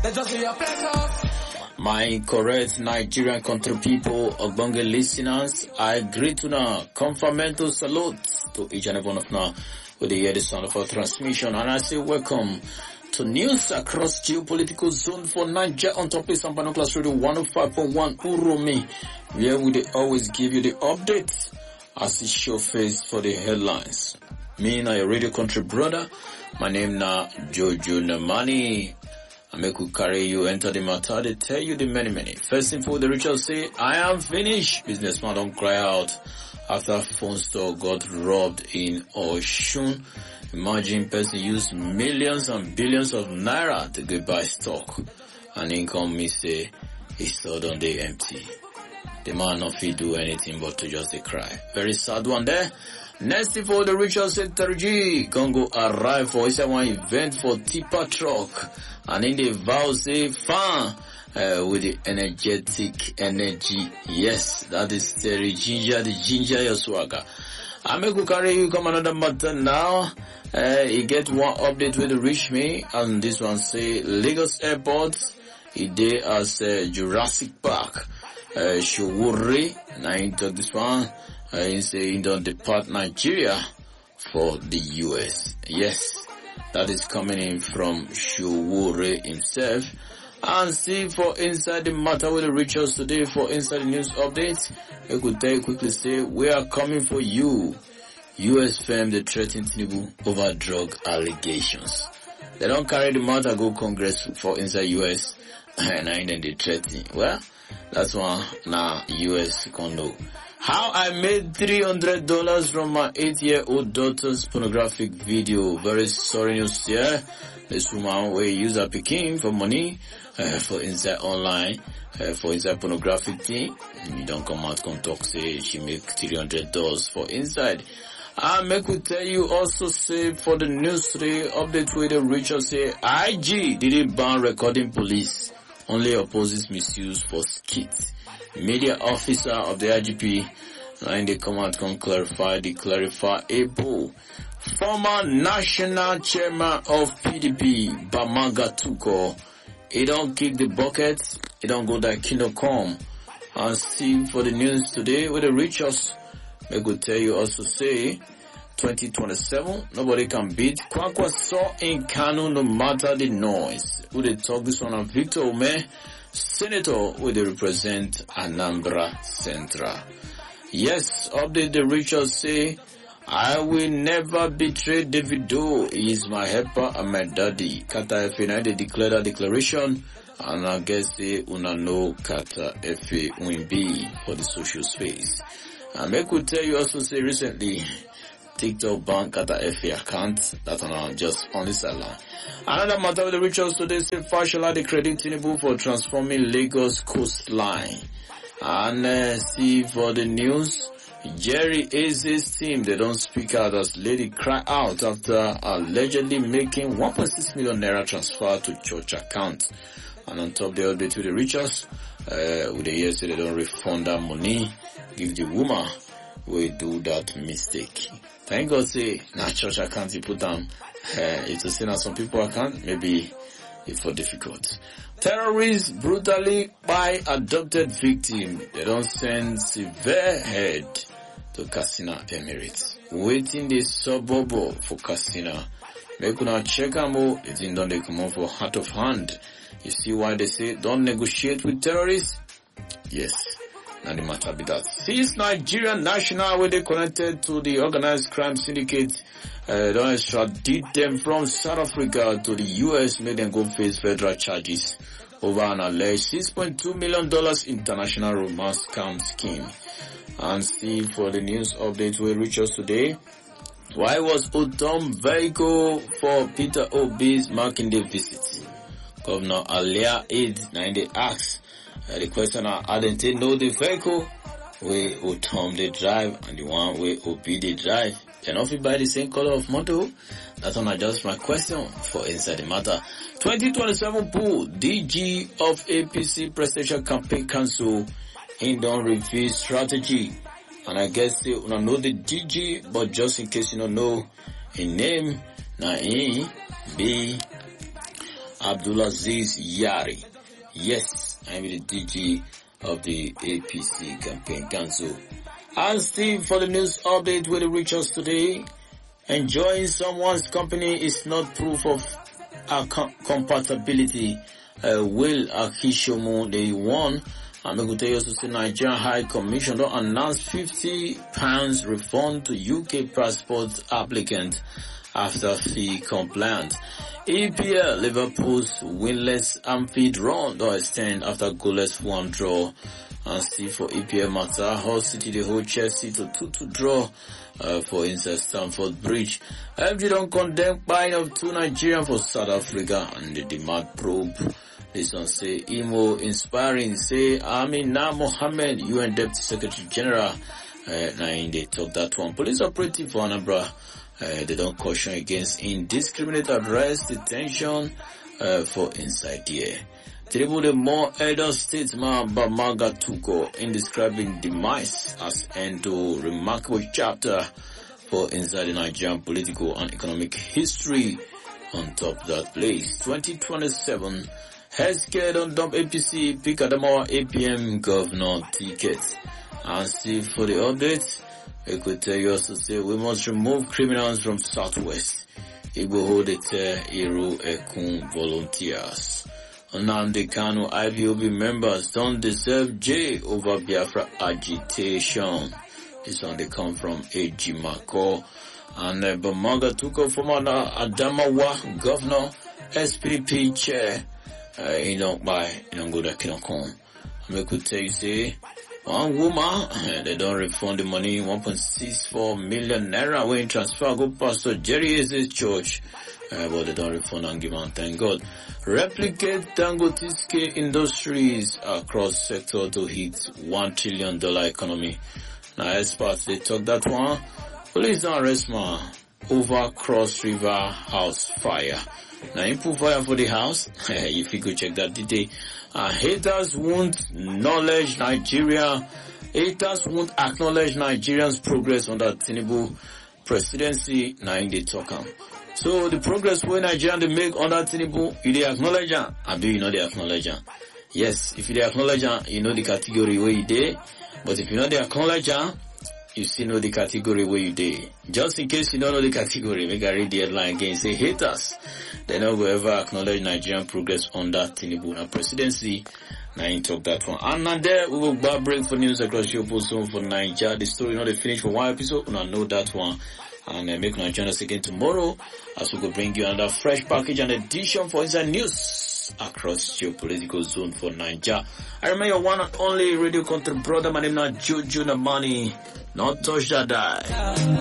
My correct Nigerian country people, Ogbonge listeners, I greet you now. Confirmento salute to each and every one of now with the hear the sound of our transmission, and I say welcome to news across geopolitical zone for Niger on top of Sampa Class Radio 105.1 Uromi, where we always give you the updates as it show face for the headlines. Me na your radio country brother, my name na Jojo Namani. I make you carry you enter the matter, they tell you the many. First info, the ritual say, I am finished. Businessman don't cry out after phone store got robbed in Oshun. Imagine person use millions and billions of naira to go buy stock. And income me say, his store don't dey empty. The man not fit do anything but to just cry. Very sad one there. Next info, the ritual say 3G Congo arrive for one event for tipper truck. And in the vow say fan with the energetic energy. Yes, that is the ginger your swagger. I make you carry you come another matter now. You get one update with reach me, and this one say Lagos Airport. It day as Jurassic Park. Showore, now you talk this one. He say he don't depart Nigeria for the US. Yes. That is coming in from Showore himself. And see for inside the matter with the rituals today for inside the news updates. I could tell you quickly say we are coming for you. US firm they threaten Tinubu over drug allegations. They don't carry the matter go Congress for inside US and then they threaten. Well, that's one now US can know. How I made $300 from my 8-year-old daughter's pornographic video. Very sorry news here. This woman will use her Peking for money, for inside online, for inside pornographic thing. You don't come out, come talk, say she make $300 for inside. I make we tell you also say for the news today, update with the Richard say IG didn't ban recording police, only opposes misuse for skits. Media officer of the IGP and the command can clarify the clarifiable. Former national chairman of PDP, Bamaga Tuko, he don't kick the buckets, he don't go that kingdom come. And see for the news today with the Richards, I could tell you also say 2027, nobody can beat Kwankwa saw in Kanu no matter the noise. Who they talk this one on Victor Ome, Senator will they represent Anambra Central. Yes, update the Richards say, I will never betray Davido. He is my helper and my daddy. Kata Efe, they declare that declaration. And I guess say, una know Kata Efe Wimbi for the social space. And I could tell you also say recently, TikTok ban Kata Efe account. That one just on the sideline. Another matter with the rituals today say Fashola the credit Tinubu for transforming Lagos coastline. And see for the news, Jerry Aze's team, they don't speak out as lady cry out after allegedly making 1.6 million naira transfer to church account. And on top the update with the rituals, with the years they don't refund that money, give the woman we do that mistake. Thank God say, na church account you put down. It's a sin as some people account, maybe it's for difficult. Terrorists brutally by adopted victim. They don't send severe head to Katsina Emirates. Waiting the suburb for Katsina. Make una check am it's in don't they come on for heart of hand. You see why they say don't negotiate with terrorists? Yes. Now the matter be that. Since Nigerian national where they connected to the organized crime syndicate, don't extradite them from South Africa to the US, made them go face federal charges over an alleged $6.2 million international romance scam scheme. And see for the news update will reach us today. Why was Otom vehicle for Peter Obi's marking day visit? Governor Alia Aid 90 asks. The question I didn't know the vehicle where Otom they drive and the one where Obi they drive. They not fit buy the same color of motor. That's one just my question for inside the matter. 2027 pool DG of APC Presidential Campaign Council in don't review strategy. And I guess you don't know the DG, but just in case you don't know a name, now A, B, Abdulaziz Yari. Yes, I'm the DG of the APC campaign council. And Steve, for the news update will reach us today. Enjoying someone's company is not proof of compatibility. Will Akishomo, the one, and Meguteyo State Nigerian High Commission don't announce £50 refund to UK passport applicant after fee compliant. EPL Liverpool's winless Anfield run don't extend after goalless 1 draw. And still for EPL matter, Hull City they hold Chelsea to 2-2 draw for inside Stamford Bridge. FG don't condemn buying of 2 Nigerians for South Africa and the demand probe. This one say Imo inspiring, say Amina Mohammed, UN Deputy Secretary General. Now they talk that one. Police operative for Anambra, they don't caution against indiscriminate arrest, detention for inside here. Tribu the more elder statesman Bamaga Tuko in describing demise as end to remarkable chapter for inside the Nigerian political and economic history. On top of that place, 2027, healthcare on dump APC, pick Adamawa APM governor tickets. And see for the updates, I could tell you also say we must remove criminals from Southwest. Igbo hold it Iru Ekun volunteers. Nnamdi Kanu IPOB members don't deserve J over Biafra agitation. This one they come from A.G. Mako. And Bamaga Tuko former Adamawa governor, SPP chair, by Inongoda Kinokon. I could tell you say, one woman, they don't refund the money, 1.64 million naira when transfer go Pastor Jerry Eze's church. But they don't refund and give on, thank God. Replicate Dangote Industries across sector to hit $1 trillion economy. Now experts, they talk that one. Police don't arrest man over Cross River house fire. Now input fire for the house. If you could check that detail. Haters won't acknowledge Nigerians' progress under Tinubu presidency. Now in the talk. So the progress when Nigerians they make under Tinubu, you they acknowledge them, and do you know they acknowledge them? Yes, if you they acknowledge them, you know the category where you dey. But if you know they acknowledge them, you still know the category where you dey. Just in case you don't know the category, make I read the headline again. Say haters, they never ever acknowledge Nigerian progress under Tinubu presidency. Now you talk that one. And now there we will bar break for news across your post for Nigeria. The story not finished for one episode, and I know that one. And make una join us again tomorrow as we go bring you another fresh package and edition for inside news across your political zone for Nigeria. I remember your one and only radio content brother. My name is Jojo Namani. Not touch that die.